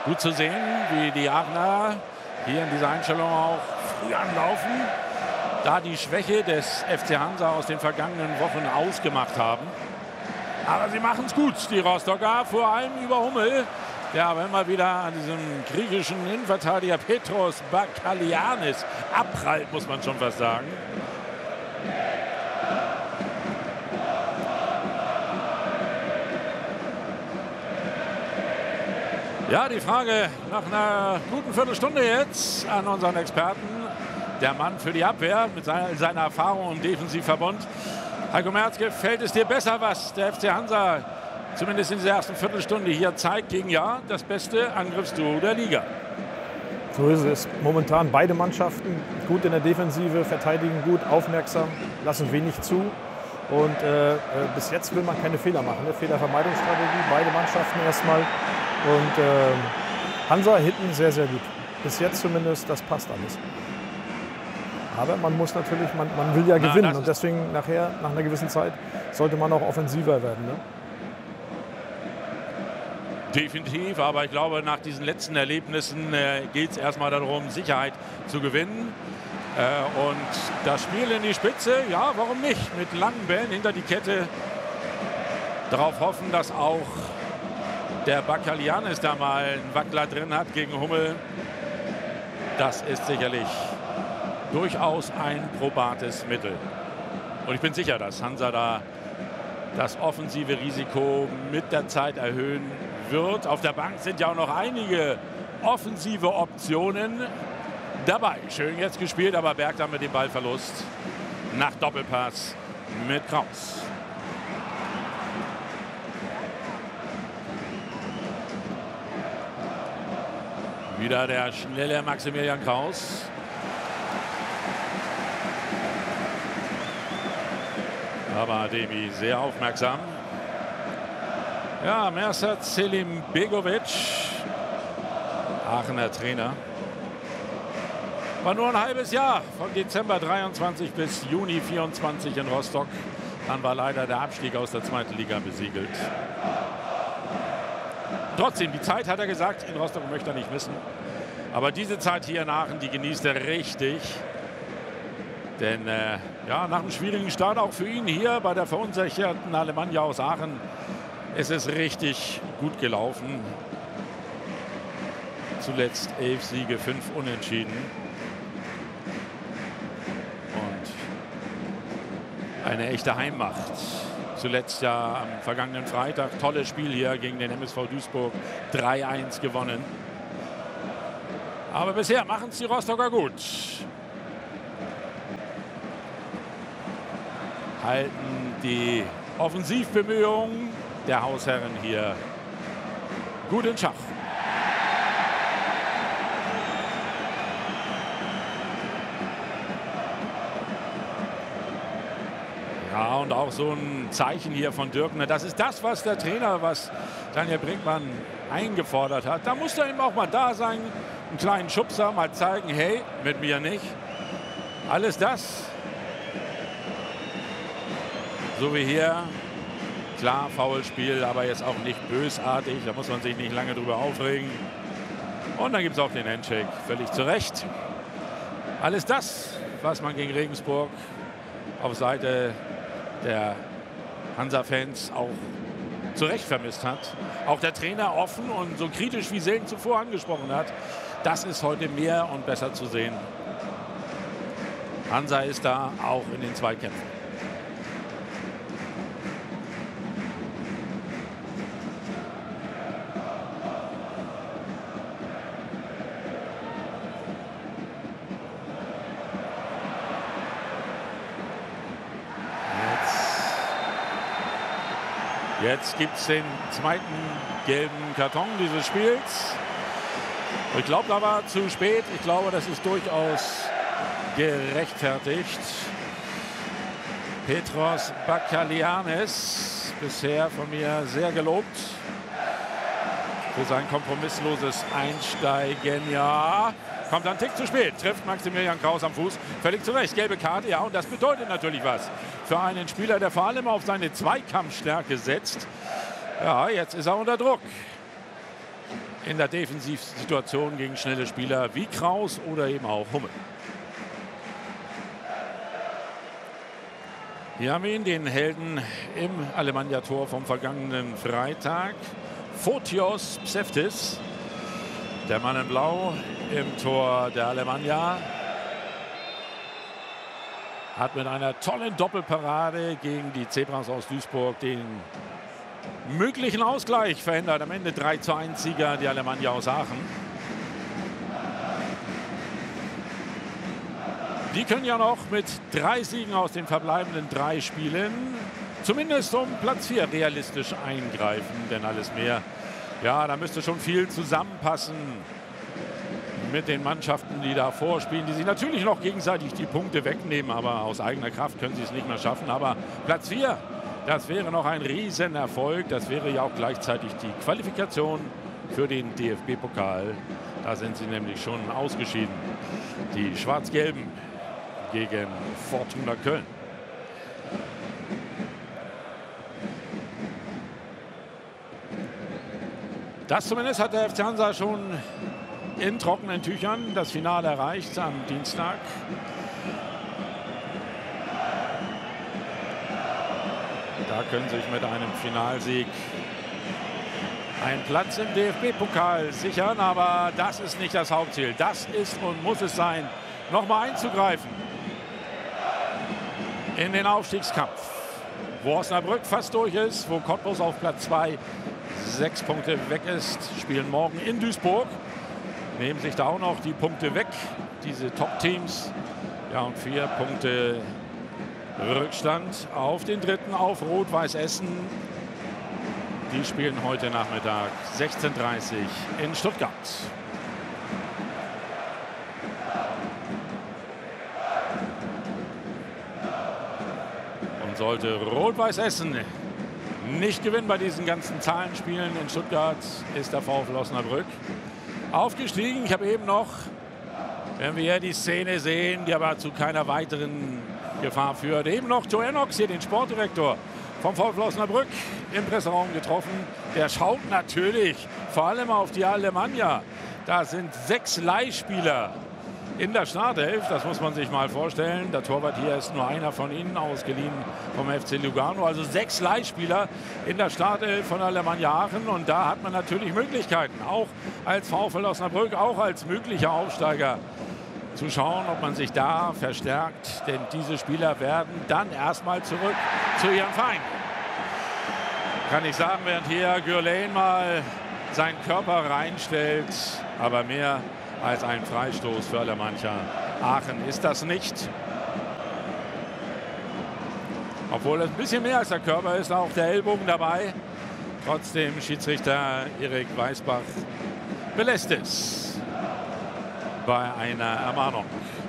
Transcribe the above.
Gut zu sehen, wie die Aachener hier in dieser Einstellung auch früh anlaufen, da die Schwäche des FC Hansa aus den vergangenen Wochen ausgemacht haben. Aber sie machen es gut, die Rostocker, vor allem über Hummel, der aber immer wieder an diesem griechischen Innenverteidiger Petros Bakalianis abprallt, muss man schon fast sagen. Ja, die Frage nach einer guten Viertelstunde jetzt an unseren Experten. Der Mann für die Abwehr mit seiner Erfahrung im Defensivverbund. Heiko Merz, gefällt es dir besser, was der FC Hansa zumindest in dieser ersten Viertelstunde hier zeigt gegen das beste Angriffsduo der Liga? So ist es. Momentan beide Mannschaften gut in der Defensive, verteidigen gut, aufmerksam, lassen wenig zu. Und bis jetzt will man keine Fehler machen. Fehlervermeidungsstrategie, beide Mannschaften erstmal. Und Hansa hinten sehr, sehr gut. Bis jetzt zumindest, das passt alles. Aber man muss natürlich, man will ja gewinnen. Und deswegen nachher, nach einer gewissen Zeit, sollte man auch offensiver werden. Ne? Definitiv, aber ich glaube, nach diesen letzten Erlebnissen geht es erstmal darum, Sicherheit zu gewinnen. Und das Spiel in die Spitze, ja, warum nicht? Mit langen Bällen hinter die Kette. Darauf hoffen, dass auch der Bakalianis da mal einen Wackler drin hat gegen Hummel. Das ist sicherlich durchaus ein probates Mittel. Und ich bin sicher, dass Hansa da das offensive Risiko mit der Zeit erhöhen wird. Auf der Bank sind ja auch noch einige offensive Optionen dabei. Schön jetzt gespielt, aber Berg dann mit dem Ballverlust nach Doppelpass mit Kraus. Wieder der schnelle Maximilian Kraus. Aber Demi sehr aufmerksam. Ja, Mersat Selimbegovic, Aachener Trainer. War nur ein halbes Jahr, von Dezember 23 bis Juni 24 in Rostock. Dann war leider der Abstieg aus der zweiten Liga besiegelt. Trotzdem, die Zeit, hat er gesagt, in Rostock möchte er nicht missen. Aber diese Zeit hier in Aachen, die genießt er richtig. Denn nach einem schwierigen Start auch für ihn hier bei der verunsicherten Alemannia aus Aachen ist es richtig gut gelaufen. Zuletzt 11 Siege, 5 Unentschieden. Und eine echte Heimmacht. Zuletzt ja am vergangenen Freitag. Tolles Spiel hier gegen den MSV Duisburg. 3-1 gewonnen. Aber bisher machen es die Rostocker gut. Halten die Offensivbemühungen der Hausherren hier gut in Schach. Ja, und auch so ein Zeichen hier von Dürkner. Das ist das, was der Trainer, was Daniel Brinkmann eingefordert hat. Da muss er eben auch mal da sein, einen kleinen Schubser, mal zeigen, hey, mit mir nicht. Alles das. So wie hier. Klar, Foulspiel, aber jetzt auch nicht bösartig. Da muss man sich nicht lange drüber aufregen. Und dann gibt es auch den Handshake. Völlig zu Recht. Alles das, was man gegen Regensburg auf Seite der Hansa-Fans auch zu Recht vermisst hat. Auch der Trainer offen und so kritisch wie selten zuvor angesprochen hat. Das ist heute mehr und besser zu sehen. Hansa ist da auch in den Zweikämpfen. Jetzt gibt es den zweiten gelben Karton dieses Spiels. Ich glaube, da war zu spät. Ich glaube, das ist durchaus gerechtfertigt. Petros Bakalianis, bisher von mir sehr gelobt für sein kompromissloses Einsteigen. Ja, kommt ein Tick zu spät, trifft Maximilian Kraus am Fuß. Völlig zu Recht, gelbe Karte, ja, und das bedeutet natürlich was für einen Spieler, der vor allem auf seine Zweikampfstärke setzt. Ja, jetzt ist er unter Druck. in der Defensivsituation gegen schnelle Spieler wie Kraus oder eben auch Hummel. Hier haben wir ihn, den Helden im Alemannia-Tor vom vergangenen Freitag. Fotios Pseftis, der Mann in Blau im Tor der Alemannia, hat mit einer tollen Doppelparade gegen die Zebras aus Duisburg den möglichen Ausgleich verhindert. Am Ende 3:1 Sieger die Alemannia aus Aachen. Die können ja noch mit 3 Siegen aus den verbleibenden 3 Spielen zumindest um Platz 4 realistisch eingreifen. Denn alles mehr, ja, da müsste schon viel zusammenpassen mit den Mannschaften, die da vorspielen, die sich natürlich noch gegenseitig die Punkte wegnehmen, aber aus eigener Kraft können sie es nicht mehr schaffen. Aber Platz 4, das wäre noch ein Riesenerfolg. Das wäre ja auch gleichzeitig die Qualifikation für den DFB-Pokal. Da sind sie nämlich schon ausgeschieden. Die Schwarz-Gelben gegen Fortuna Köln. Das zumindest hat der FC Hansa schon in trockenen Tüchern das Finale erreicht am Dienstag. Da können sich mit einem Finalsieg einen Platz im DFB-Pokal sichern, aber das ist nicht das Hauptziel. Das ist und muss es sein, nochmal einzugreifen in den Aufstiegskampf, wo Osnabrück fast durch ist, wo Cottbus auf Platz 2 6 Punkte weg ist, spielen morgen in Duisburg, nehmen sich da auch noch die Punkte weg, diese Top-Teams. Ja, und 4 Punkte Rückstand auf den dritten, auf Rot-Weiß Essen. Die spielen heute Nachmittag 16:30 Uhr in Stuttgart. Und sollte Rot-Weiß Essen nicht gewinnen bei diesen ganzen Zahlenspielen in Stuttgart, ist der VfL Osnabrück aufgestiegen. Ich habe eben noch, wenn wir hier die Szene sehen, die aber zu keiner weiteren Gefahr führt, eben noch Joe Enox, hier den Sportdirektor vom VfL Osnabrück, im Presseraum getroffen. Der schaut natürlich vor allem auf die Alemannia. Da sind 6 Leihspieler in der Startelf, das muss man sich mal vorstellen. Der Torwart hier ist nur einer von ihnen, ausgeliehen vom FC Lugano. Also 6 Leihspieler in der Startelf von Alemannia Aachen. Und da hat man natürlich Möglichkeiten, auch als VfL Osnabrück, auch als möglicher Aufsteiger, zu schauen, ob man sich da verstärkt. Denn diese Spieler werden dann erstmal zurück zu ihrem Verein. Kann ich sagen, während hier Gürlein mal seinen Körper reinstellt, aber mehr als ein Freistoß für Alemannia Aachen ist das nicht. Obwohl es ein bisschen mehr als der Körper ist, auch der Ellbogen dabei. Trotzdem Schiedsrichter Erik Weisbach belässt es bei einer Ermahnung.